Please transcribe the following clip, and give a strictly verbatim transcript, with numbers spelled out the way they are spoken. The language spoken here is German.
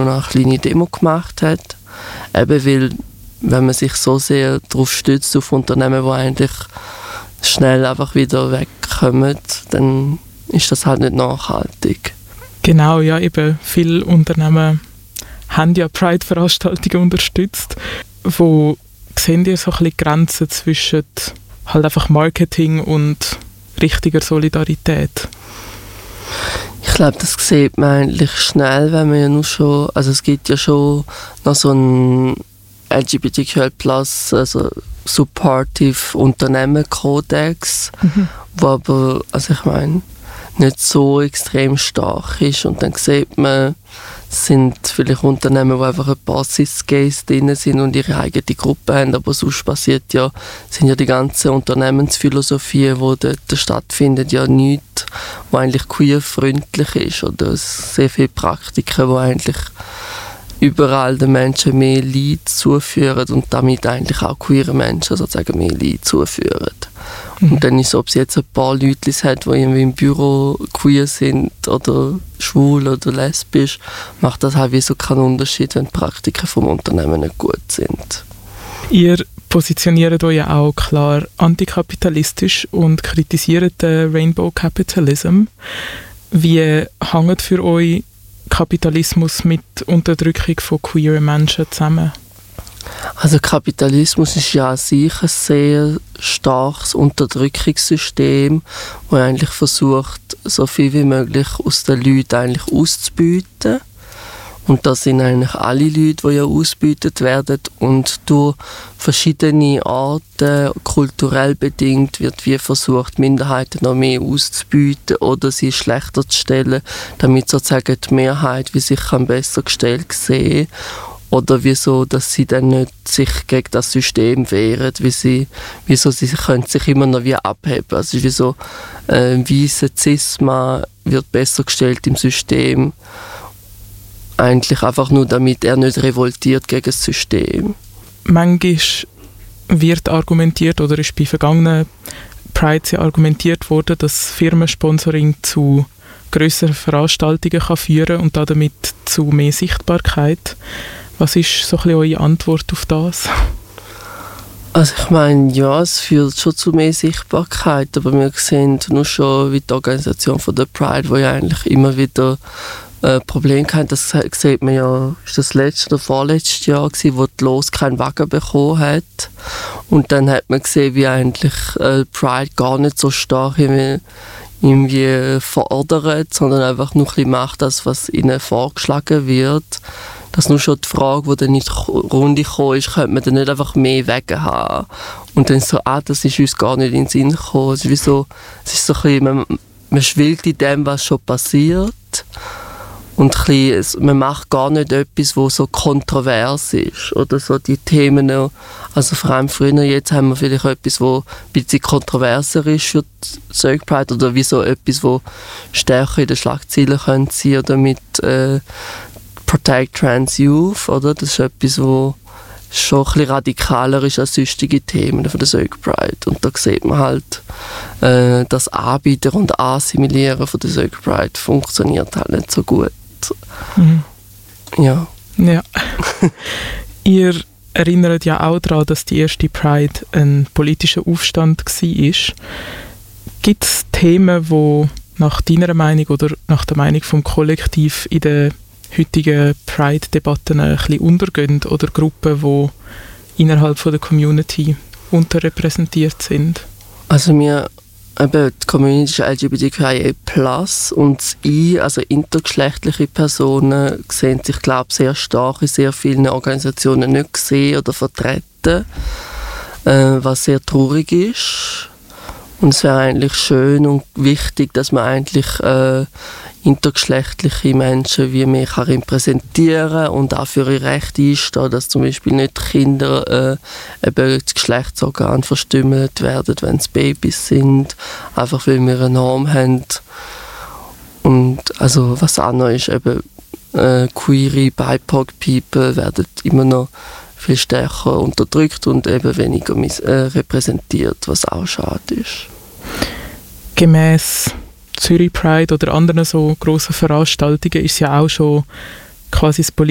nur noch eine kleine Demo gemacht hat. Eben weil, wenn man sich so sehr darauf stützt, auf Unternehmen, die eigentlich schnell einfach wieder wegkommen, dann ist das halt nicht nachhaltig. Genau, ja, eben viele Unternehmen haben ja Pride-Veranstaltungen unterstützt. Wo sehen ihr so ein bisschen die Grenzen zwischen halt einfach Marketing und richtiger Solidarität? Ich glaube, das sieht man eigentlich schnell, wenn man ja nur schon, also es gibt ja schon noch so einen L G B T Q I plus, also supportive Unternehmenkodex, mhm. wo aber, also ich meine, nicht so extrem stark ist. Und dann sieht man, es sind vielleicht Unternehmen, die einfach ein paar Cis-Gays drin sind und ihre eigene Gruppe haben, aber sonst passiert ja, sind ja die ganzen Unternehmensphilosophien, die dort stattfinden, ja nichts, was eigentlich queer-freundlich ist. Oder sehr viele Praktiken, die eigentlich überall den Menschen mehr Leid zuführen und damit eigentlich auch queere Menschen sozusagen mehr Leid zuführen. Mhm. Und dann ist es, ob es jetzt ein paar Leute hat, die irgendwie im Büro queer sind oder schwul oder lesbisch, macht das halt wie so keinen Unterschied, wenn die Praktiken vom Unternehmen nicht gut sind. Ihr positioniert euch ja auch klar antikapitalistisch und kritisiert den Rainbow Capitalism. Wie hängt für euch Kapitalismus mit Unterdrückung von queeren Menschen zusammen? Also Kapitalismus ist ja an sich ein sehr starkes Unterdrückungssystem, das eigentlich versucht, so viel wie möglich aus den Leuten eigentlich auszubeuten. Und das sind eigentlich alle Leute, die ja ausgebeutet werden. Und durch verschiedene Arten, kulturell bedingt, wird wie versucht, Minderheiten noch mehr auszubeuten oder sie schlechter zu stellen, damit sozusagen die Mehrheit wie sich am besser gestellt sehen. Oder wieso, dass sie dann nicht sich gegen das System wehren, wie sie, wieso sie können sich immer noch wie abheben. Also wieso äh, weisse Cis-Mann wird besser gestellt im System, eigentlich einfach nur, damit er nicht revoltiert gegen das System. Manchmal wird argumentiert, oder ist bei vergangenen Prides ja argumentiert worden, dass Firmensponsoring zu grösseren Veranstaltungen kann führen und damit zu mehr Sichtbarkeit. Was ist so ein bisschen eure Antwort auf das? Also ich meine, ja, es führt schon zu mehr Sichtbarkeit, aber wir sehen nur schon, wie die Organisation von der Pride, wo ja eigentlich immer wieder äh, Probleme hatten, das sieht man ja, ist das letzte oder vorletztes Jahr gewesen, wo die Los keinen Wagen bekommen hat. Und dann hat man gesehen, wie eigentlich äh, Pride gar nicht so stark irgendwie, irgendwie verordert, sondern einfach nur ein bisschen macht das, was ihnen vorgeschlagen wird. Das ist nur schon die Frage, die dann in die Runde gekommen ist, könnte man dann nicht einfach mehr Wege haben? Und dann so, ah, das ist uns gar nicht in den Sinn gekommen. Es ist, wie so, es ist so ein bisschen, man, man schwillt in dem, was schon passiert. Und ein bisschen, man macht gar nicht etwas, was so kontrovers ist. Oder so die Themen, also vor allem früher, jetzt haben wir vielleicht etwas, was ein bisschen kontroverser ist für die Sög Pride. Oder wie so etwas, das stärker in den Schlagzeilen sein könnte. Oder mit äh, Protect Trans Youth, oder? Das ist etwas, was schon ein bisschen radikaler ist als sonstige Themen von der Sög Pride. Und da sieht man halt, äh, das Anbieten und Assimilieren von der Sög Pride funktioniert halt nicht so gut. Mhm. Ja. Ja. Ihr erinnert ja auch daran, dass die erste Pride ein politischer Aufstand war. Gibt es Themen, die nach deiner Meinung oder nach der Meinung vom Kollektiv in der heutigen Pride-Debatten ein bisschen untergehen oder Gruppen, die innerhalb von der Community unterrepräsentiert sind? Also wir, eben, die Community ist L G B T Q I A plus und das I, also intergeschlechtliche Personen, sehen sich, glaube ich, sehr stark in sehr vielen Organisationen nicht gesehen oder vertreten, äh, was sehr traurig ist. Und es wäre eigentlich schön und wichtig, dass man eigentlich äh, intergeschlechtliche Menschen wie mehr kann repräsentieren und auch für ihre Rechte einstehen, dass zum Beispiel nicht Kinder äh, eben das Geschlechtsorgan verstümmelt werden, wenn es Babys sind, einfach weil wir eine Norm haben. Und also was auch noch ist, eben äh, queere, B I P O C-People werden immer noch viel stärker unterdrückt und eben weniger mis- äh, repräsentiert, was auch schade ist. Gemäss Zürich Pride oder anderen so grossen Veranstaltungen ist ja auch schon quasi das